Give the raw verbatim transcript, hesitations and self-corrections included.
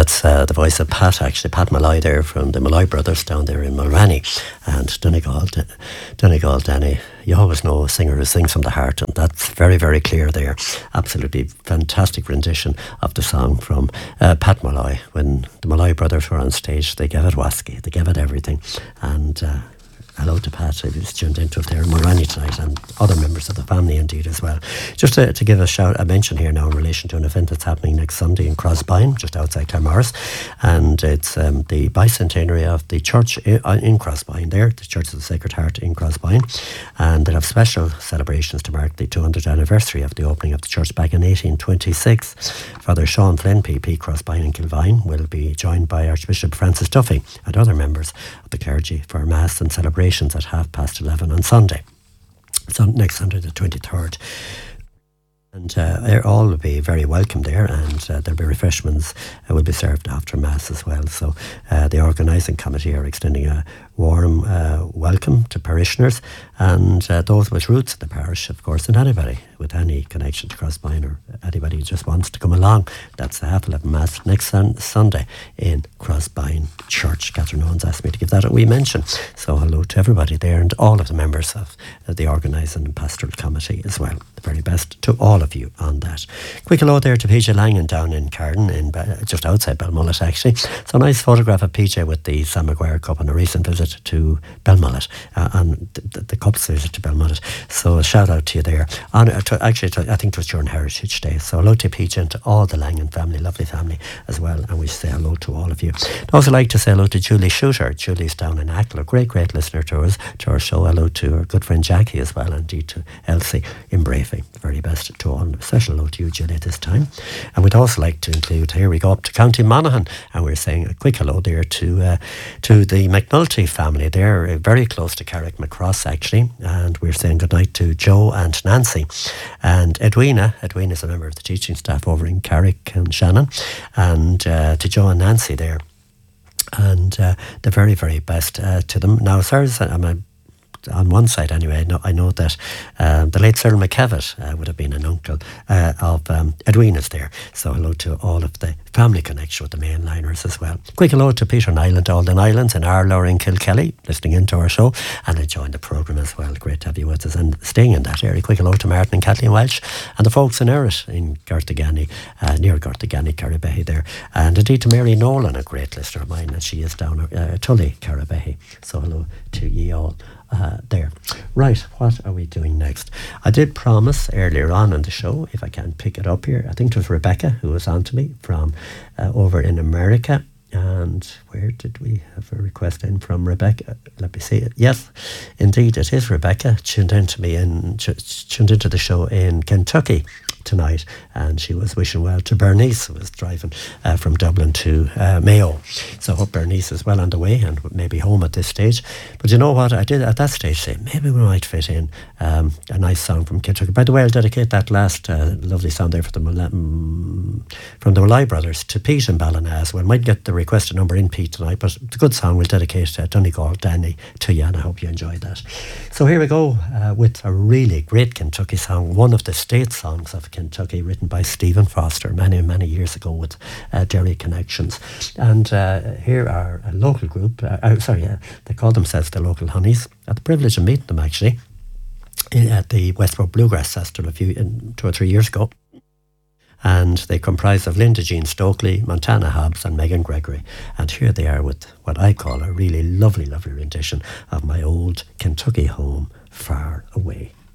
that's uh, the voice of Pat, actually, Pat Malloy there from the Malloy Brothers down there in Mulranny. And Donegal, Donegal, Danny, you always know a singer who sings from the heart, and that's very, very clear there. Absolutely fantastic rendition of the song from uh, Pat Malloy. When the Malloy Brothers were on stage, they gave it Wasky, they gave it everything. And uh, hello to Pat, who's tuned into it there in Mulranny tonight, and other members of the family indeed as well. Just to, to give a shout, a mention here now in relation to an event that's happening next Sunday in Crossbine, just outside Claremorris, and it's um, the bicentenary of the church in, in Crossbine there, the Church of the Sacred Heart in Crossbine, and they'll have special celebrations to mark the two hundredth anniversary of the opening of the church back in eighteen twenty-six. Father Sean Flynn, P P, Crossbine and Kilvine, will be joined by Archbishop Francis Duffy and other members of the clergy for Mass and celebrations at half past eleven on Sunday. It's on next Sunday, the twenty-third. And uh, all will be very welcome there, and uh, there'll be refreshments uh, will be served after Mass as well. So uh, the organising committee are extending a warm uh, welcome to parishioners and uh, those with roots in the parish, of course, and anybody with any connection to Crossbine or anybody who just wants to come along. That's the half eleven Mass next sun- Sunday in Crossbine Church. Catherine Owens asked me to give that a wee mention. So hello to everybody there and all of the members of uh, the organising and pastoral committee as well. The very best to all of you on that. Quick hello there to P J Langan down in Carden, in Be- just outside Belmullet actually. So a nice photograph of P J with the Sam Maguire Cup on a recent visit to Belmullet, uh, and the, the Cup's visit to Belmullet. So a shout out to you there. On, uh, to, actually, to, I think it was during Heritage Day. So hello to P J and to all the Langan family, lovely family as well. And we say hello to all of you. I'd also like to say hello to Julie Shooter. Julie's down in Ackler, great, great listener to us, to our show. Hello to our good friend Jackie as well, and indeed to Elsie in Brafing. The very best to all. Special hello to you, Julie, at this time. And we'd also like to include, here we go up to County Monaghan, and we're saying a quick hello there to uh, to the McNulty family. They're uh, very close to Carrick Macross actually, and we're saying good night to Joe and Nancy and Edwina. Edwina is a member of the teaching staff over in Carrick and Shannon, and uh, to Joe and Nancy there, and uh, the very, very best uh, to them. Now, as far as I'm a on one side anyway, I know, I know that uh, the late Cyril McKevitt uh, would have been an uncle uh, of um, Edwina's there. So hello to all of the family connection with the mainliners as well. Quick hello to Peter Nyland, Alden Islands in Arlour and Kilkelly, listening into our show and enjoying the programme as well. Great to have you with us and staying in that area. Quick hello to Martin and Kathleen Welsh and the folks in Errit in Gartagani, uh, near Gartagani, Carrabehy there. And indeed to Mary Nolan, a great listener of mine, and she is down at uh, Tully, Carrabehy. So hello to ye all. Uh, there. Right, what are we doing next? I did promise earlier on in the show, if I can pick it up here, I think it was Rebecca who was on to me from uh, over in America. And where did we have a request in from Rebecca? Let me see it. Yes, indeed, it is Rebecca. Tuned into me in, tuned into the show in Kentucky tonight, and she was wishing well to Bernice, who was driving uh, from Dublin to uh, Mayo. So I hope Bernice is well on the way and maybe home at this stage. But you know what, I did at that stage say maybe we might fit in um, a nice song from Kentucky. By the way, I'll dedicate that last uh, lovely song there for the um, from the Malloy Brothers to Pete and Ballina as well. Might get the requested number in, Pete, tonight, but it's a good song. We'll dedicate uh, Donegal, Danny to you, and I hope you enjoy that. So here we go uh, with a really great Kentucky song, one of the state songs of Kentucky, written by Stephen Foster many, many years ago with uh, Derry Connections. And uh, here are a local group, uh, uh, sorry, uh, they call themselves the Local Honeys. I had the privilege of meeting them actually in, at the Westbrook Bluegrass Festival a few, in, two or three years ago. And they comprise of Linda Jean Stokely, Montana Hobbs and Megan Gregory. And here they are with what I call a really lovely, lovely rendition of My Old Kentucky Home Far Away.